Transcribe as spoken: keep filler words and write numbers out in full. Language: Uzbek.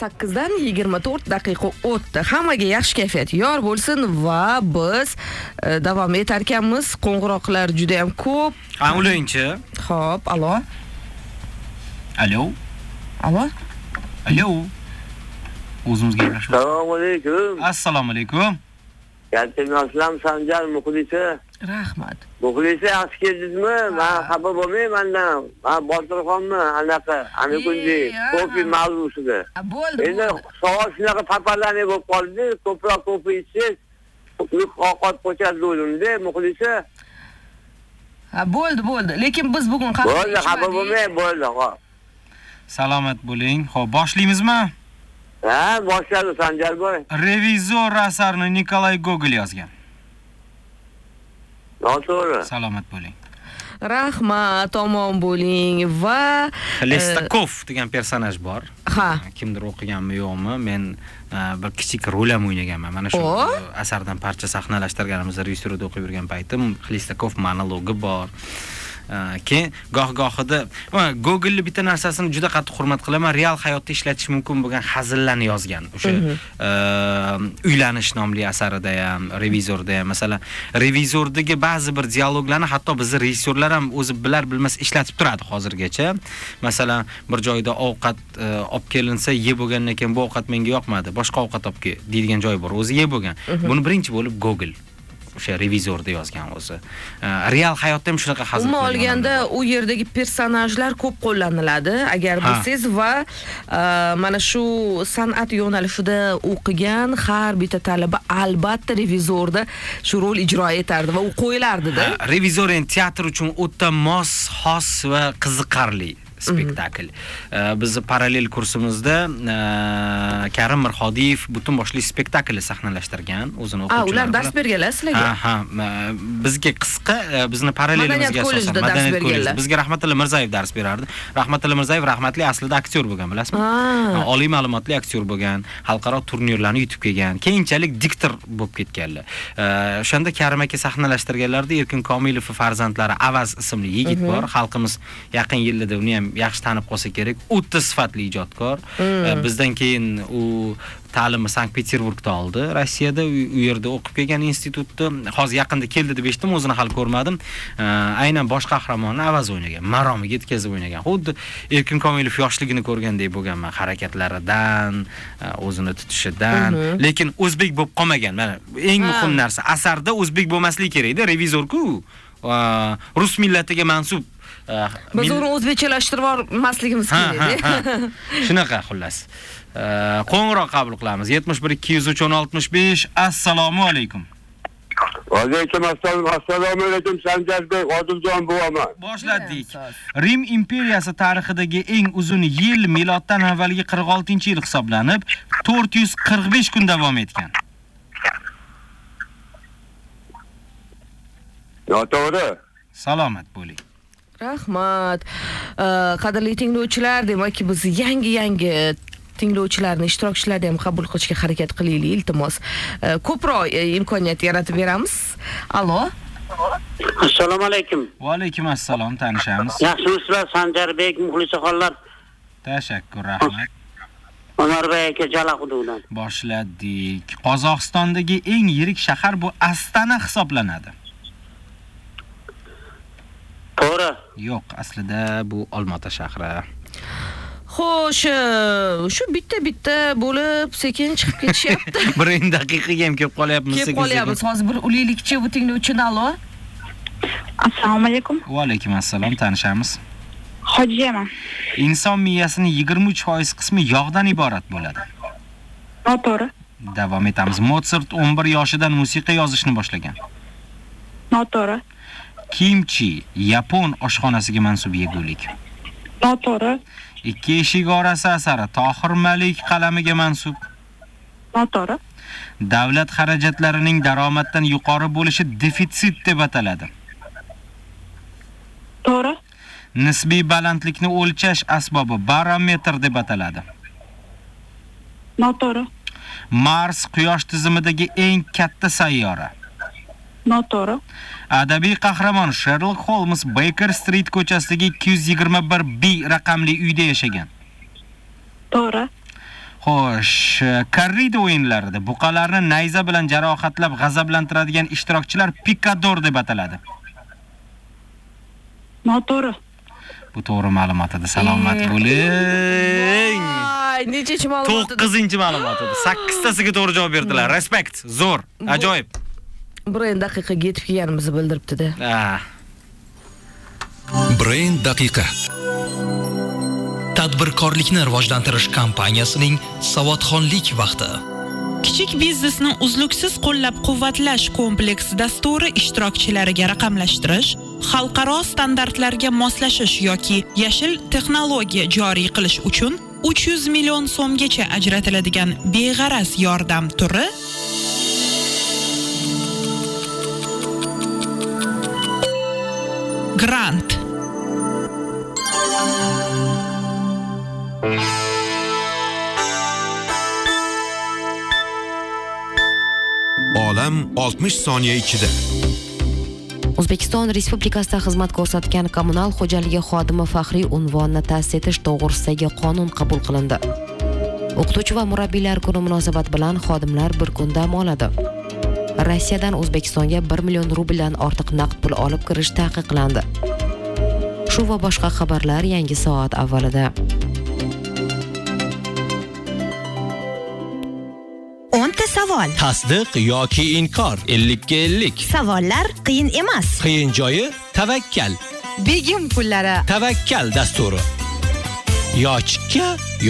sakkizdan yigirma to'rt daqiqa o'tdi. Hammaga yaxshi kayfiyat yor bo'lsin va biz e, davom etar ekanmiz. Qo'ng'iroqlar juda ham ko'p. Ha, ulayinchi. Xo'p, alo. Alo. Alo. Alo. O'zimizga gaplashamiz. Assalomu alaykum. Assalomu alaykum. Kaltim Aslam Sanjar muxlisi. Rahmat. Muxlisi yaxshi keldingizmi? Men xafa bo'lmayman-dan. Men Botirxonni anaqa, ana kunji ko'pi mavzusida. Bo'ldi. Endi savol shunaqa paparlanib bo'lib qoldi. Ko'proq ko'pi ichsiz, ovqat qo'chadi o'zimda muxlisi. Ha, bo'ldi, bo'ldi. Lekin biz bugun qahva Bo'ldi, xafa bo'lmay, bo'ldi. Salomat bo'ling. Xo'p, boshlaymizmi? Ha, boshladi Sanjarboy. Revizor asarini Nikolay Gogol yozgan. Noto'g'ri. Salomat bo'ling. Rahmat, omon bo'ling va Xlestakov degan personaj bor. Ha. Kimdir o'qiganmi yo'qmi? Men bir kichik rol ham o'ynaganman. Mana shu asardan parcha sahnalashtirganimizda rejissyorda o'qib yurgan paytim Xlestakov monologi bor. Keyin goh-gohida Google bitta narsasini juda qattiq hurmat qilaman. Real hayotda ishlatish mumkin bo'lgan hazillarni yozgan. O'sha Uylanish nomli asarida ham, Revizorda ham, masalan, Revizordagi ba'zi bir dialoglarni hatto bizning rejissyorlar ham o'zi bilar bilmas ishlatib turadi hozirgacha. Masalan, bir joyda ovqat olib kelinsa, yeb bo'lgandan keyin bu ovqat menga yoqmadi, boshqa ovqat olib kel deydigan joy bor. O'zi yeb bo'lgan. Buni birinchi bo'lib Google o'sha revizorda yozgan o'zi. Real hayotda ham shunaqa hazil umuman olganda u yerdagi personajlar ko'p qo'llaniladi. Agar bilsangiz va mana shu san'at yo'nalishida o'qigan har bitta talaba albatta revizorda shu rol ijro etardi va u qo'yilardi-da. Revizor teatr uchun o'ta mos, xos va qiziqarli spektakl. Biz parallel kursimizda Karim Mirxodiyev butun boshli spektaklni sahnalashtirgan, o'zini o'quvchilar. Ha, ular dars berganlar sizlarga. Ha, ha, bizga qisqa bizni parallelimizga asosan madaniyat kollejida bizga Rahmatilla Mirzayev dars berardi. Rahmatilla Mirzayev rahmatli aslida aktyor bo'lgan, bilasizmi? Oliy ma'lumotli aktyor bo'lgan, xalqaro turnirlarni yutib kelgan, keyinchalik diktor bo'lib ketganlar. O'shanda Karim aka sahnalashtirganlarda Erkin Komilov farzandlari Avaz ismli yigit bor. Xalqimiz yaqin yillarda uni ham yaxshi tanib qolsa kerak. O'ta sifatli ijodkor. Bizdan keyin u ta'limni Sankt-Peterburgda oldi. Rossiyada u yerda o'qib kelgan institutda. Hozir yaqinda keldi deb eshitdim, o'zini hali ko'rmadim. Aynan bosh qahramonni Avaz o'ynagan, maromiga yetkazib o'ynagan. Xuddi Erkin Komilov yoshligini ko'rgandek bo'lganman, harakatlaridan, o'zini tutishidan, lekin o'zbek bo'lib qolmagan. Mana eng muhim narsa, asarda o'zbek bo'lmasligi kerak-da, revizor-ku. Rus millatiga mansub. Biz uni o'zbekchalashtirib olmasligimiz kerak. Shunaqa xullas. Qo'ng'iroq qabul qilamiz. yetmish bir ikki yuz uch o'n oltmish besh. Assalomu alaykum. Va alaykum assalom. Assalomu alaykum Sanjarbek, Odiljon bo'laman. Boshladik. Rim imperiyasi tarixidagi eng uzun yil miloddan avvalgi qirq oltinchi yil hisoblanib, to'rt yuz qirq besh kun davom etgan. Noto'g'ri. Salomat bo'ling. Rahmat. Qadrli tinglovchilar, demak biz yangi-yangi tinglovchilarni, ishtirokchilarni ham qabul qilishga harakat qilaylik, iltimos. Ko'proq imkoniyat yaratib beramiz. Alo. Assalomu alaykum. Va alaykum assalom, tanishamiz. Yaxshimisizlar Sanjarbek, muxlisaxonlar? Tashakkur, rahmat. Onorbek aka Jala hududidan. Boshladik. Qozog'istondagi eng yirik shahar bu Astana hisoblanadi. To'g'ri. Yo'q, aslida bu Olmaota shahri. Xo'sh, shu bitta-bitta bo'lib sekin chiqib ketishyapti. bir daqiqaga ham kelib qolyapmiz. Kelib qolyapmiz. Hozir bir ulaylikchi bu tinglovchini. Alo. Assalomu alaykum. Va alaykum assalom, tanishamiz. Hojiyaman. Inson miyasining yigirma uch foiz qismi yog'dan iborat bo'ladi. Noto'g'ri. Davom etamiz. Mozart o'n bir yoshidan musiqa yozishni boshlagan. Noto'g'ri. Kimchi Yapon oshxonasiga mansub yegulik. Noto'g'ri. Ikki eshik orasi asari Tohir Malik qalamiga mansub. Noto'g'ri. Davlat xarajatlarining daromaddan yuqori bo'lishi defitsit deb ataladi. To'g'ri. Nisbiy balandlikni o'lchash asbobi barometr deb ataladi. Noto'g'ri. Mars Quyosh tizimidagi eng katta sayyora. Noto'g'ri. Adabiy qahramon Sherlock Holmes Baker Street ko'chasidagi ikki yuz yigirma bir B raqamli uyda yashagan. To'g'ri. Xo'sh, korrida o'yinlarida buqalarni nayza bilan jarohatlab g'azablantiradigan ishtirokchilar pikador deb ataladi. Noto'g'ri. Bu to'g'ri ma'lumot edi. Salomat bo'ling. Voy, nechinchi ma'lumot edi? to'qqizinchi ma'lumot edi. sakkiztasiga to'g'ri javob berdilar. Respekt, zo'r, ajoyib. Brain daqiqaga yetib kelganimizni bildiribdi-da. Ah. Brain daqiqa. Tadbirkorlikni rivojlantirish kompaniyasining savodxonlik vaqti. Kichik biznesni uzluksiz qo'llab-quvvatlash kompleks dasturi ishtirokchilariga raqamlashtirish, xalqaro standartlarga moslashish yoki yashil texnologiya joriy qilish uchun uch yuz million so'mgacha ajratiladigan beg'araz yordam turi grant. Olam oltmish soniya ichida. O'zbekiston Respublikasida xizmat ko'rsatgan kommunal xo'jaligi xodimi faxriy unvonni ta'sis etish to'g'risidagi qonun qabul qilindi. O'qituvchi va murabbiylar kuni munosabat bilan xodimlar bir kun dam oladi. Rossiyadan O'zbekistonga bir million rubldan ortiq naqd pul olib kirish taqiqlandi. Shu va boshqa xabarlar yangi soat avvalida. o'nta savol. Tasdiq yoki inkor ellik ga ellik. Savollar qiyin emas. Qiyin joyi tavakkal. Begim pullari. Tavakkal dasturi. Yochikka